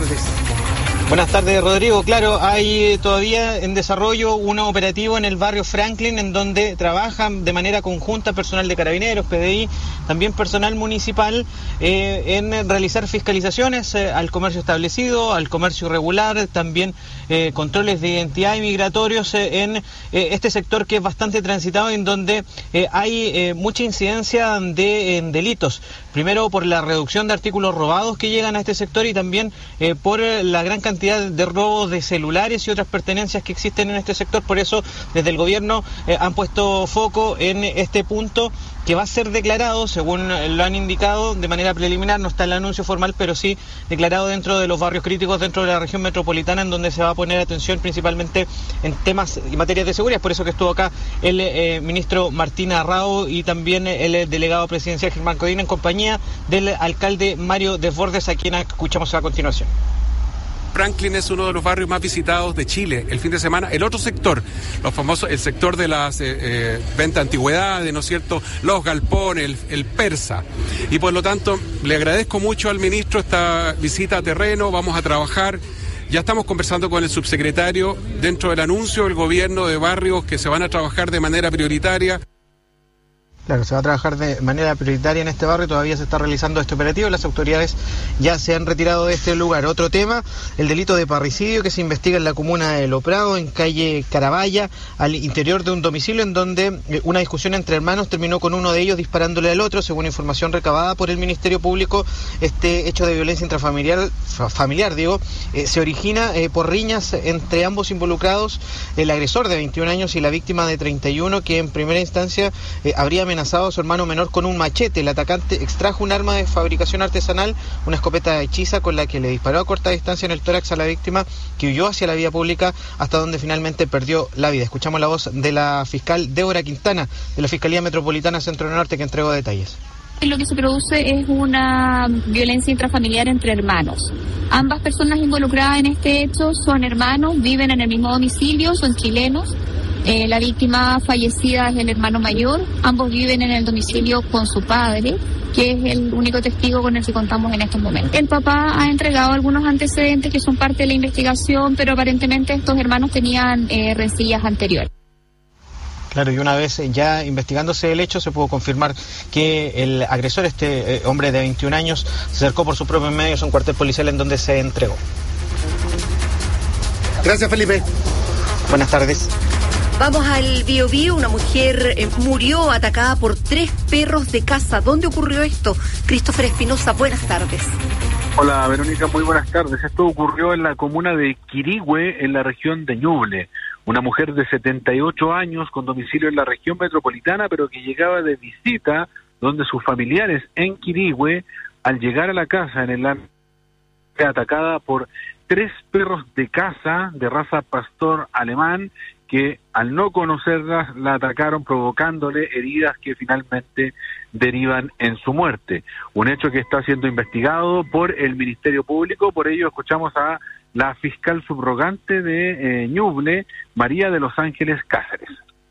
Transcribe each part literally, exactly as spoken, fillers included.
tardes. Buenas tardes, Rodrigo. Claro, hay todavía en desarrollo un operativo en el barrio Franklin en donde trabajan de manera conjunta personal de Carabineros, P D I, también personal municipal eh, en realizar fiscalizaciones eh, al comercio establecido, al comercio irregular, también eh, controles de identidad y migratorios eh, en eh, este sector que es bastante transitado, en donde eh, hay eh, mucha incidencia de en delitos. Primero por la reducción de artículos robados que llegan a este sector y también eh, por la gran cantidad de robos de celulares y otras pertenencias que existen en este sector. Por eso desde el gobierno eh, han puesto foco en este punto que va a ser declarado, según lo han indicado de manera preliminar, no está el anuncio formal, pero sí declarado dentro de los barrios críticos dentro de la región metropolitana, en donde se va a poner atención principalmente en temas y materias de seguridad. Por eso que estuvo acá el eh, ministro Martín Arrao y también el delegado presidencial Germán Codina en compañía del alcalde Mario Desbordes, a quien escuchamos a continuación. Franklin es uno de los barrios más visitados de Chile el fin de semana. El otro sector, los famosos, el sector de las eh, eh, ventas de antigüedades, ¿no es cierto? Los galpones, el, el persa. Y por lo tanto, le agradezco mucho al ministro esta visita a terreno. Vamos a trabajar. Ya estamos conversando con el subsecretario dentro del anuncio del gobierno de barrios que se van a trabajar de manera prioritaria. Claro, se va a trabajar de manera prioritaria en este barrio, todavía se está realizando este operativo, las autoridades ya se han retirado de este lugar. Otro tema, el delito de parricidio que se investiga en la comuna de Loprado, en calle Caravalla, al interior de un domicilio en donde una discusión entre hermanos terminó con uno de ellos disparándole al otro. Según información recabada por el Ministerio Público, este hecho de violencia intrafamiliar, familiar, digo, eh, se origina eh, por riñas entre ambos involucrados, el agresor de veintiún años y la víctima de treinta y uno, que en primera instancia eh, habría amenazado a su hermano menor con un machete. El atacante extrajo un arma de fabricación artesanal, una escopeta hechiza, con la que le disparó a corta distancia en el tórax a la víctima, que huyó hacia la vía pública hasta donde finalmente perdió la vida. Escuchamos la voz de la fiscal Débora Quintana, de la Fiscalía Metropolitana Centro Norte, que entregó detalles. Lo que se produce es una violencia intrafamiliar entre hermanos. Ambas personas involucradas en este hecho son hermanos, viven en el mismo domicilio, son chilenos. Eh, la víctima fallecida es el hermano mayor, ambos viven en el domicilio con su padre, que es el único testigo con el que contamos en estos momentos. El papá ha entregado algunos antecedentes que son parte de la investigación, pero aparentemente estos hermanos tenían eh, rencillas anteriores. Claro, y una vez ya investigándose el hecho, se pudo confirmar que el agresor, este eh, hombre de veintiún años, se acercó por sus propios medios a un cuartel policial en donde se entregó. Gracias, Felipe. Buenas tardes. Vamos al Biobío. Una mujer eh, murió atacada por tres perros de casa. ¿Dónde ocurrió esto? Christopher Espinosa, buenas tardes. Hola, Verónica, muy buenas tardes. Esto ocurrió en la comuna de Quirihue, en la región de Ñuble. Una mujer de setenta y ocho años con domicilio en la región metropolitana, pero que llegaba de visita donde sus familiares en Quirihue, al llegar a la casa en el año, fue atacada por tres perros de caza de raza pastor alemán, que al no conocerlas la atacaron, provocándole heridas que finalmente derivan en su muerte. Un hecho que está siendo investigado por el Ministerio Público. Por ello escuchamos a la fiscal subrogante de eh, Ñuble, María de los Ángeles Cáceres.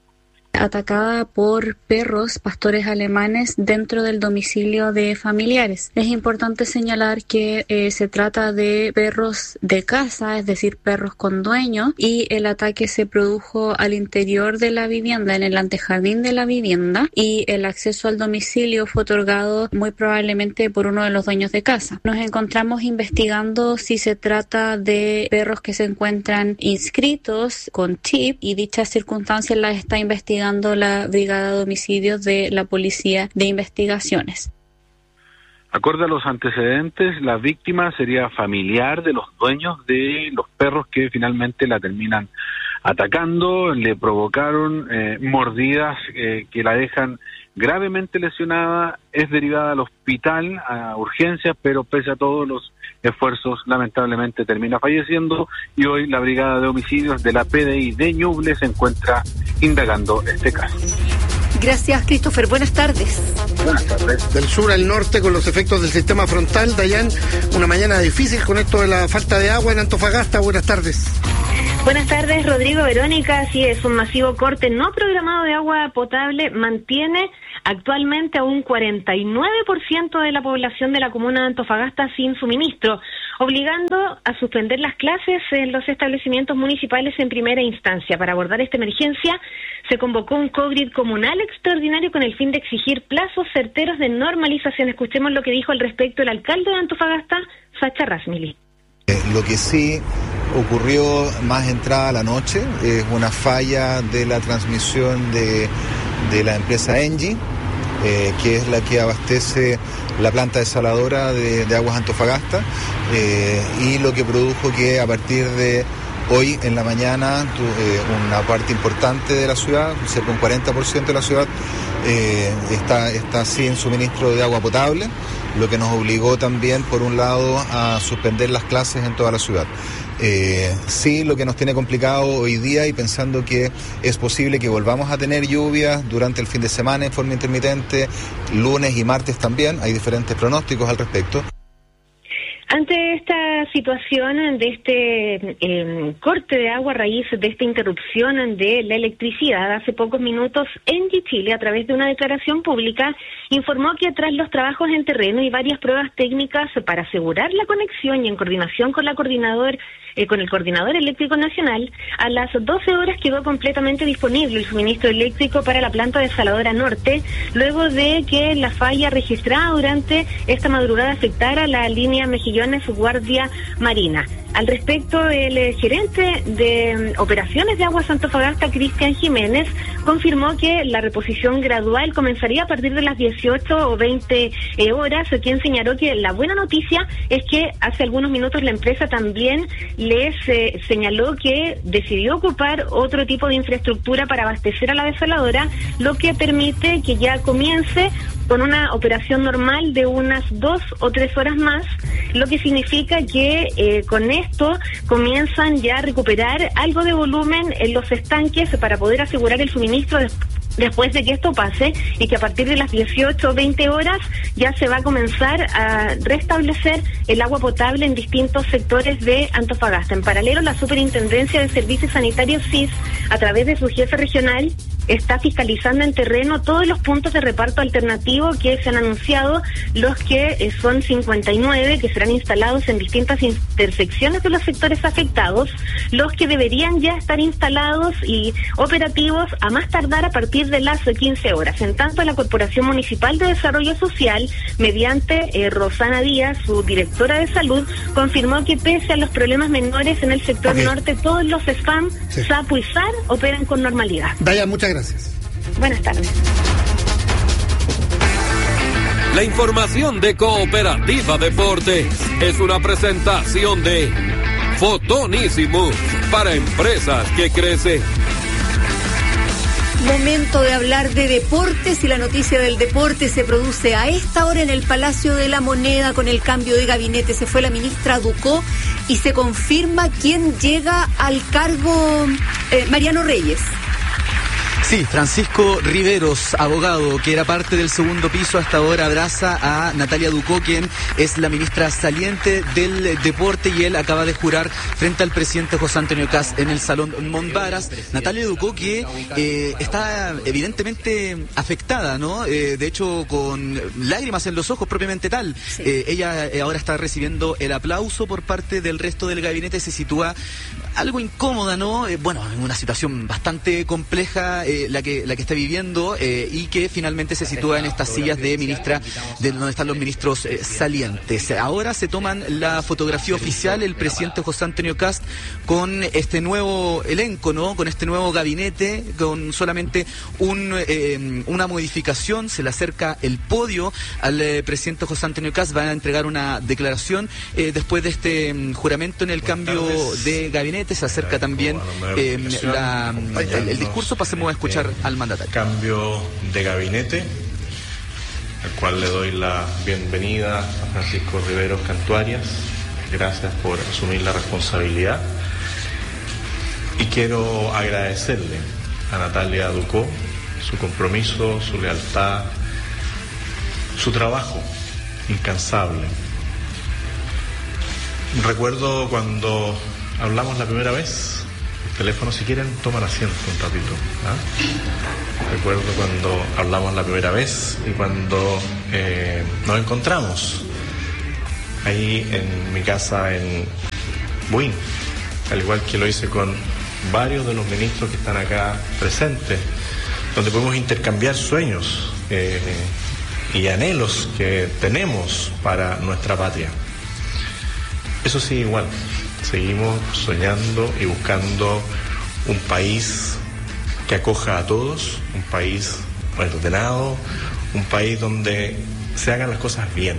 Atacada por perros pastores alemanes dentro del domicilio de familiares. Es importante señalar que eh, se trata de perros de casa, es decir, perros con dueño, y el ataque se produjo al interior de la vivienda, en el antejardín de la vivienda, y el acceso al domicilio fue otorgado muy probablemente por uno de los dueños de casa. Nos encontramos investigando si se trata de perros que se encuentran inscritos con chip, y dichas circunstancias las está investigando la Brigada de Homicidios de la Policía de Investigaciones. Acorde a los antecedentes, la víctima sería familiar de los dueños de los perros que finalmente la terminan atacando. Le provocaron eh, mordidas eh, que la dejan gravemente lesionada. Es derivada al hospital, a urgencias, pero pese a todos los esfuerzos, lamentablemente termina falleciendo, y hoy la Brigada de Homicidios de la P D I de Ñuble se encuentra indagando este caso. Gracias, Christopher. Buenas tardes. Buenas tardes. Del sur al norte, con los efectos del sistema frontal, Dayan, una mañana difícil con esto de la falta de agua en Antofagasta. Buenas tardes. Buenas tardes, Rodrigo, Verónica. Así es, un masivo corte no programado de agua potable mantiene actualmente a un cuarenta y nueve por ciento de la población de la comuna de Antofagasta sin suministro, obligando a suspender las clases en los establecimientos municipales en primera instancia. Para abordar esta emergencia, se convocó un COVID comunal extraordinario con el fin de exigir plazos certeros de normalización. Escuchemos lo que dijo al respecto el alcalde de Antofagasta, Sacha Rasmili. Eh, lo que sí ocurrió más entrada la noche es una falla de la transmisión de, de la empresa Engie, eh, que es la que abastece la planta desaladora de, de Aguas Antofagasta, eh, y lo que produjo que a partir de hoy en la mañana eh, una parte importante de la ciudad, cerca de un cuarenta por ciento de la ciudad, eh, está, está sin suministro de agua potable, lo que nos obligó también, por un lado, a suspender las clases en toda la ciudad. Eh, sí, lo que nos tiene complicado hoy día, y pensando que es posible que volvamos a tener lluvias durante el fin de semana en forma intermitente, lunes y martes también, hay diferentes pronósticos al respecto. Ante esta situación de este eh, corte de agua a raíz de esta interrupción de la electricidad, hace pocos minutos Engie Chile, a través de una declaración pública, informó que tras los trabajos en terreno y varias pruebas técnicas para asegurar la conexión y en coordinación con la coordinador eh, con el Coordinador Eléctrico Nacional, a las doce horas quedó completamente disponible el suministro eléctrico para la planta desaladora norte, luego de que la falla registrada durante esta madrugada afectara la línea Mejillones Guardia Marina. Al respecto, el eh, gerente de um, operaciones de Aguas Antofagasta, Cristian Jiménez, confirmó que la reposición gradual comenzaría a partir de las dieciocho o veinte eh, horas, quien señaló que la buena noticia es que hace algunos minutos la empresa también les eh, señaló que decidió ocupar otro tipo de infraestructura para abastecer a la desaladora, lo que permite que ya comience con una operación normal de unas dos o tres horas más, lo que significa que eh, con esto comienzan ya a recuperar algo de volumen en los estanques para poder asegurar el suministro de después de que esto pase, y que a partir de las dieciocho o veinte horas ya se va a comenzar a restablecer el agua potable en distintos sectores de Antofagasta. En paralelo, la Superintendencia de Servicios Sanitarios S I S, a través de su jefe regional, está fiscalizando en terreno todos los puntos de reparto alternativo que se han anunciado, los que eh, son cincuenta y nueve, que serán instalados en distintas intersecciones de los sectores afectados, los que deberían ya estar instalados y operativos a más tardar a partir de las quince horas. En tanto, la Corporación Municipal de Desarrollo Social, mediante eh, Rosana Díaz, su directora de salud, confirmó que pese a los problemas menores en el sector okay. norte, todos los S P A M, sí. SAPU y S A R operan con normalidad. Dayan, muchas gracias. Buenas tardes. La información de Cooperativa Deportes es una presentación de Fotonísimos para empresas que crecen. Momento de hablar de deportes, y la noticia del deporte se produce a esta hora en el Palacio de la Moneda con el cambio de gabinete. Se fue la ministra Ducó y se confirma quién llega al cargo, eh, Mariano Reyes. Sí, Francisco Riveros, abogado, que era parte del segundo piso, hasta ahora abraza a Natalia Ducó, quien es la ministra saliente del deporte, y él acaba de jurar frente al presidente José Antonio Kast en el Salón Montbaras. Natalia Ducó, que eh, está evidentemente afectada, ¿no? Eh, de hecho, con lágrimas en los ojos, propiamente tal. Sí. Eh, ella eh, ahora está recibiendo el aplauso por parte del resto del gabinete, se sitúa algo incómoda, ¿no? Eh, bueno, en una situación bastante compleja, eh, la que la que está viviendo, eh, y que finalmente se sitúa en estas sillas de ministra, de donde están los ministros eh, salientes. Ahora se toman la fotografía oficial el presidente José Antonio Kast con este nuevo elenco, ¿no? Con este nuevo gabinete, con solamente un eh, una modificación. Se le acerca el podio al eh, presidente José Antonio Kast, va a entregar una declaración eh, después de este um, juramento en el cambio de gabinete. Se acerca también eh, la, el, el discurso. Pasemos a escuchar al mandatario. Cambio de gabinete, al cual le doy la bienvenida a Francisco Riveros Cantuarias. Gracias por asumir la responsabilidad. Y quiero agradecerle a Natalia Ducó su compromiso, su lealtad, su trabajo incansable. Recuerdo cuando hablamos la primera vez, teléfono. Si quieren, toman asiento un ratito. ¿ah? Recuerdo cuando hablamos la primera vez y cuando eh, nos encontramos ahí en mi casa en Buin, al igual que lo hice con varios de los ministros que están acá presentes, donde podemos intercambiar sueños eh, y anhelos que tenemos para nuestra patria. Eso sí, igual, seguimos soñando y buscando un país que acoja a todos, un país ordenado, un país donde se hagan las cosas bien.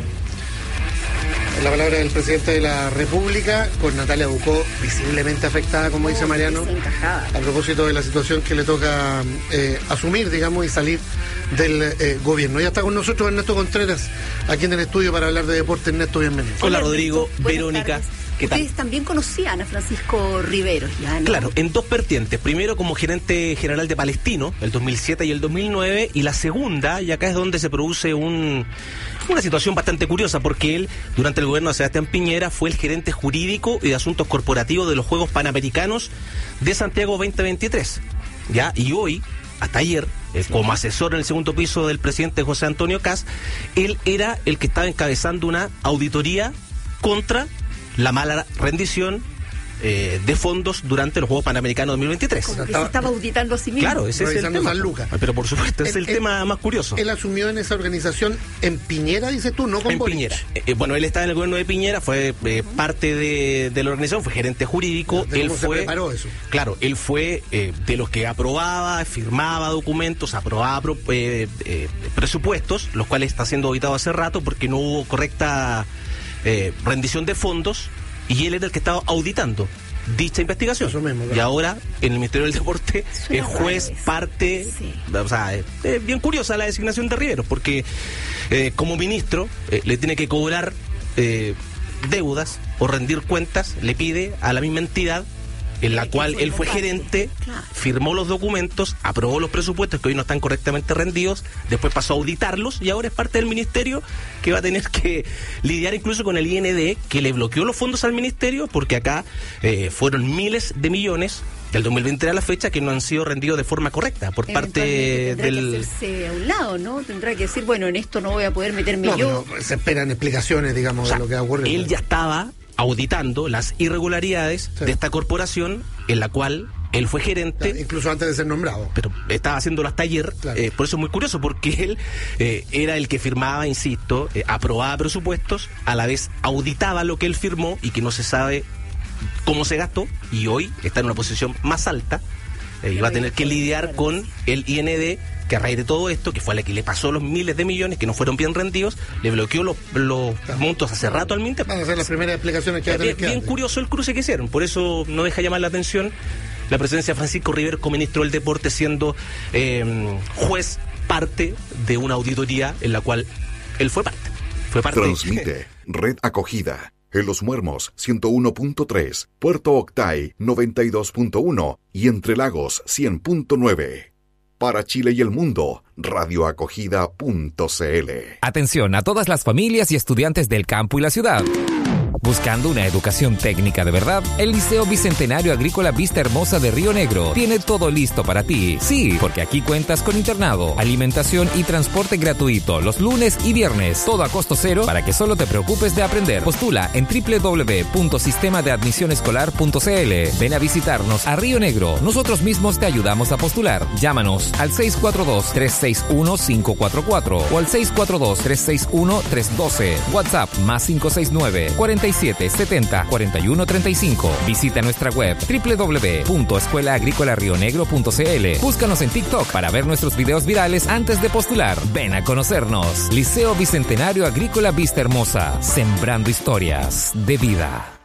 La palabra del presidente de la República, con Natalia Ducó visiblemente afectada, como dice Mariano, a propósito de la situación que le toca eh, asumir, digamos, y salir del eh, gobierno. Ya está con nosotros Ernesto Contreras, aquí en el estudio para hablar de deporte. Ernesto, bienvenido. Hola, Rodrigo, Buenas Verónica. tardes. ¿Qué tal? Ustedes también conocían a Francisco Riveros, ¿ya? ¿no? Claro, en dos vertientes. Primero como gerente general de Palestino, el dos mil siete y el dos mil nueve, y la segunda, y acá es donde se produce un, una situación bastante curiosa, porque él, durante el gobierno de Sebastián Piñera, fue el gerente jurídico y de asuntos corporativos de los Juegos Panamericanos de Santiago veinte veintitrés. ¿Ya? Y hoy, hasta ayer, eh, como asesor en el segundo piso del presidente José Antonio Kast, él era el que estaba encabezando una auditoría contra la mala rendición eh, de fondos durante los Juegos Panamericanos dos mil veintitrés. Como que se estaba auditando a sí mismo. Claro, ese es el tema. San Lucas. Pero por supuesto, es el, el tema más curioso. Él asumió en esa organización en Piñera, dices tú, no con En Boric. Piñera. Eh, bueno, él estaba en el gobierno de Piñera, fue eh, parte de, de la organización, fue gerente jurídico. ¿De él cómo fue, se preparó eso? Claro, él fue eh, de los que aprobaba, firmaba documentos, aprobaba pro, eh, eh, presupuestos, los cuales está siendo auditado hace rato porque no hubo correcta eh, rendición de fondos. Y él era el que estaba auditando dicha investigación. Eso mismo, claro. Y ahora, en el Ministerio del Deporte, es juez, parte... Sí. O sea, es, es bien curiosa la designación de Riveros, porque eh, como ministro eh, le tiene que cobrar eh, deudas o rendir cuentas, le pide a la misma entidad en la cual él fue gerente, claro. firmó los documentos, aprobó los presupuestos que hoy no están correctamente rendidos, después pasó a auditarlos y ahora es parte del ministerio que va a tener que lidiar incluso con el I N D, que le bloqueó los fondos al ministerio porque acá eh, fueron miles de millones del dos mil veinte a la fecha que no han sido rendidos de forma correcta por parte tendrá del... que hacerse a un lado, ¿no? Tendrá que decir, bueno, en esto no voy a poder meterme No, yo. pero se esperan explicaciones, digamos, O sea, de lo que ha ocurrido. él ya estaba auditando las irregularidades Sí. de esta corporación en la cual él fue gerente. Claro, incluso antes de ser nombrado. Pero estaba haciéndolo hasta ayer, Claro. eh, por eso es muy curioso, porque él eh, era el que firmaba, insisto, eh, aprobaba presupuestos, a la vez auditaba lo que él firmó y que no se sabe cómo se gastó, y hoy está en una posición más alta eh, y va a tener que lidiar con el I N D, que a raíz de todo esto, que fue a la que le pasó los miles de millones que no fueron bien rendidos, le bloqueó los, los Claro. montos hace rato al MINTEP. Van a ser las primeras explicaciones que va a tener Bien, que bien dar. curioso el cruce que hicieron, por eso no deja llamar la atención la presencia de Francisco Riveros como ministro del Deporte, siendo eh, juez parte de una auditoría en la cual él fue parte. Fue parte. Transmite Red Acogida en Los Muermos ciento uno punto tres, Puerto Octay noventa y dos punto uno y Entre Lagos cien punto nueve. Para Chile y el mundo, radioacogida punto c l. Atención a todas las familias y estudiantes del campo y la ciudad. Buscando una educación técnica de verdad, el Liceo Bicentenario Agrícola Vista Hermosa de Río Negro tiene todo listo para ti. Sí, porque aquí cuentas con internado, alimentación y transporte gratuito los lunes y viernes, todo a costo cero para que solo te preocupes de aprender. Postula en doble u doble u doble u punto sistema de admisión escolar punto c l. Ven a visitarnos a Río Negro. Nosotros mismos te ayudamos a postular. Llámanos al seis cuatro dos, tres seis uno, cinco cuatro cuatro o al seis cuatro dos, tres seis uno, tres uno dos. WhatsApp más cinco seis nueve, cuarenta y siete, setenta, cuarenta y uno, treinta y cinco. Visita nuestra web doble u doble u doble u punto escuela agrícola río negro punto c l. Búscanos en TikTok para ver nuestros videos virales antes de postular. Ven a conocernos. Liceo Bicentenario Agrícola Vista Hermosa, sembrando historias de vida.